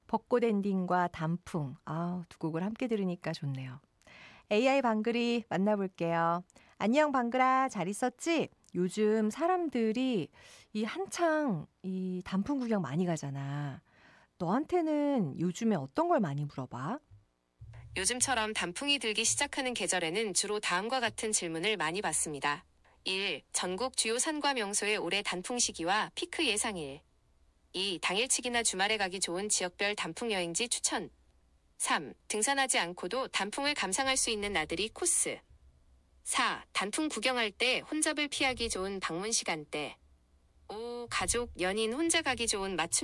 벚꽃 엔딩과 단풍. 두 곡을 함께 들으니까 좋네요. AI 방글이 만나볼게요. 안녕 방글아, 잘 있었지? 요즘 사람들이 한창 단풍 구경 많이 가잖아. 너한테는 요즘에 어떤 걸 많이 물어봐? 요즘처럼 단풍이 들기 시작하는 계절에는 주로 다음과 같은 질문을 많이 받습니다. 1. 전국 주요 산과 명소의 올해 단풍 시기와 피크 예상일. 2. 당일치기나 주말에 가기 좋은 지역별 단풍 여행지 추천. 3. 등산하지 않고도 단풍을 감상할 수 있는 나들이 코스. 4. 단풍 구경할 때 혼잡을 피하기 좋은 방문 시간대. 5. 가족, 연인 혼자 가기 좋은 맞춤